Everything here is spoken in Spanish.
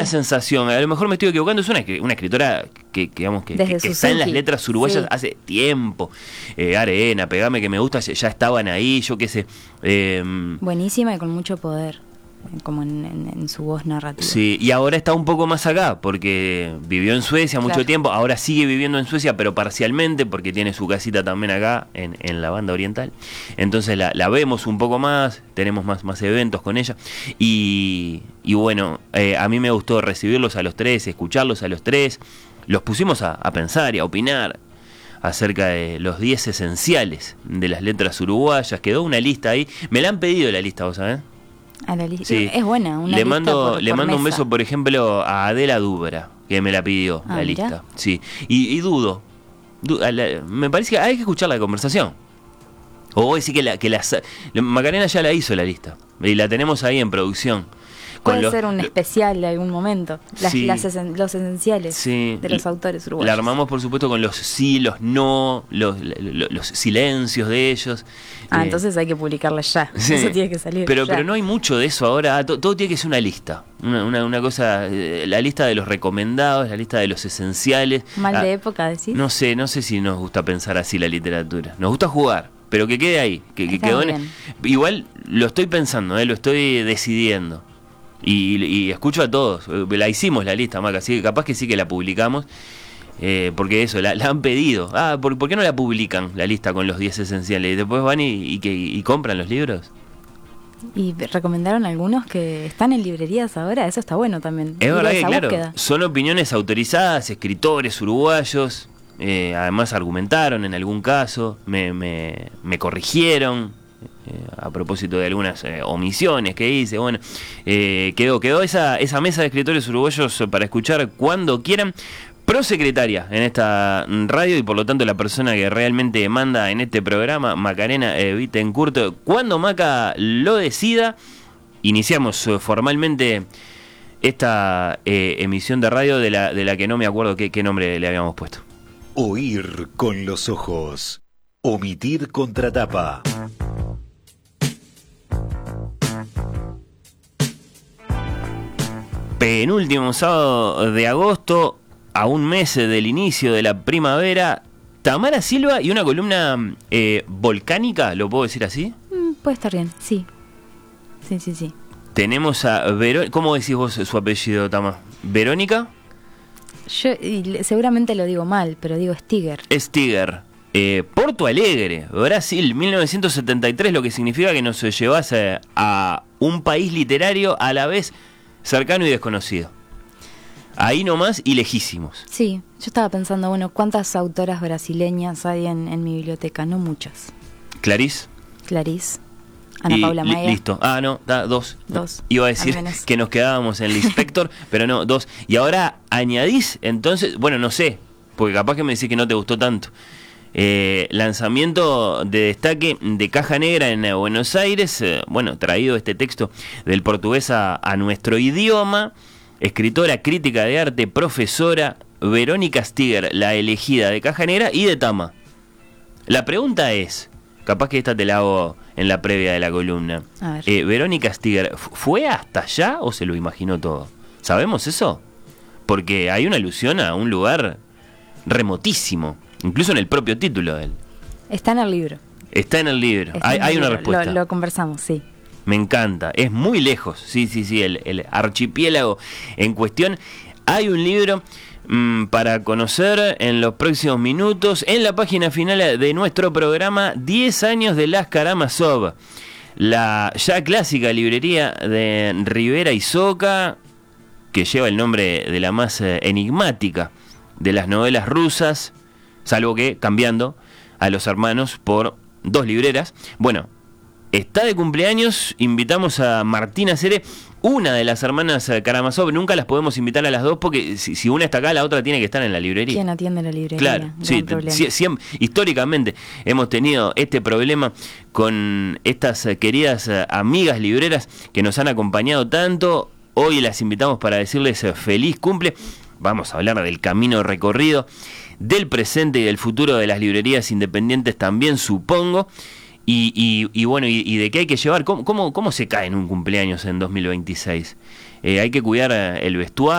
sensación, a lo mejor me estoy equivocando, es una escritora que digamos que está en las letras uruguayas hace tiempo. Arena, Pegame que me gusta, ya estaban ahí, yo qué sé. Buenísima y con mucho poder, como en su voz narrativa. Sí, y ahora está un poco más acá, porque vivió en Suecia mucho tiempo, ahora sigue viviendo en Suecia, pero parcialmente, porque tiene su casita también acá, en la banda oriental. Entonces la vemos un poco más, tenemos más eventos con ella, y bueno, a mí me gustó recibirlos a los tres, escucharlos a los tres, los pusimos a pensar y a opinar acerca de los 10 esenciales de las letras uruguayas. Quedó una lista ahí, me la han pedido la lista, ¿vos sabés? A la lista. Sí. Es buena, una le lista mando por un beso, por ejemplo, a Adela Dubra, que me la pidió la lista. Sí. Y dudo, me parece que hay que escuchar la conversación. O vos decís que Macarena ya la hizo la lista y la tenemos ahí en producción. Puede ser un especial de algún momento, los esenciales de los autores uruguayos. La armamos, por supuesto, con los sí, los no, los silencios de ellos. Entonces hay que publicarla ya, eso tiene que salir pero ya. Pero no hay mucho de eso ahora, todo tiene que ser una lista, una cosa, la lista de los recomendados, la lista de los esenciales. Mal de época, decís. No sé si nos gusta pensar así la literatura, nos gusta jugar, pero que quede ahí, que quedó igual lo estoy pensando, lo estoy decidiendo. Y escucho a todos, la hicimos la lista, Maca, así que capaz que sí que la publicamos, porque eso, la han pedido. ¿Por qué no la publican la lista con los 10 esenciales? Y después van y compran los libros. Y recomendaron algunos que están en librerías ahora, eso está bueno también. Es verdad que, claro, son opiniones autorizadas, escritores uruguayos, además argumentaron en algún caso, me corrigieron. A propósito de algunas omisiones que hice, bueno, quedó esa mesa de escritores uruguayos para escuchar cuando quieran. Prosecretaria en esta radio y por lo tanto la persona que realmente manda en este programa, Macarena Bittencourt. Cuando Maca lo decida, iniciamos formalmente esta emisión de radio de la que no me acuerdo qué nombre le habíamos puesto. Oír con los ojos, omitir contratapa. Penúltimo sábado de agosto, a un mes del inicio de la primavera, Tamara Silva y una columna volcánica, ¿lo puedo decir así? Puede estar bien, sí. Sí. Tenemos a Verónica. ¿Cómo decís vos su apellido, Tama? ¿Verónica? Yo seguramente lo digo mal, pero digo Stiger. Stiger. Porto Alegre, Brasil, 1973, lo que significa que nos llevas a un país literario a la vez cercano y desconocido. Ahí nomás y lejísimos. Sí, yo estaba pensando, ¿cuántas autoras brasileñas hay en mi biblioteca? No muchas. ¿Clarice? Ana Paula Maia. Listo. No, dos. Dos. Iba a decir que nos quedábamos en el Inspector, pero no, dos. Y ahora añadís, entonces, no sé, porque capaz que me decís que no te gustó tanto. Lanzamiento de destaque de Caja Negra en Buenos Aires, traído este texto del portugués a nuestro idioma, escritora, crítica de arte, profesora, Verónica Stiger, la elegida de Caja Negra y de Tama. La pregunta es, capaz que esta te la hago en la previa de la columna, Verónica Stiger, ¿fue hasta allá o se lo imaginó todo? ¿Sabemos eso? Porque hay una alusión a un lugar remotísimo. Incluso en el propio título de él. Está en el libro. Hay una respuesta. Lo conversamos, sí. Me encanta. Es muy lejos. Sí. El archipiélago en cuestión. Hay un libro para conocer en los próximos minutos. En la página final de nuestro programa, 10 años de Las Karamazov. La ya clásica librería de Rivera y Soca, que lleva el nombre de la más enigmática de las novelas rusas, salvo que cambiando a los hermanos por 2 libreras. Está de cumpleaños, invitamos a Martina Cere, una de las hermanas Karamazov. Nunca las podemos invitar a las dos porque si una está acá, la otra tiene que estar en la librería. ¿Quién atiende la librería? Claro, históricamente hemos tenido este problema con estas queridas amigas libreras que nos han acompañado tanto. Hoy las invitamos para decirles feliz cumple. Vamos a hablar del camino recorrido, del presente y del futuro de las librerías independientes también, supongo. Y de qué hay que llevar. ¿Cómo se cae en un cumpleaños en 2026? Hay que cuidar el vestuario.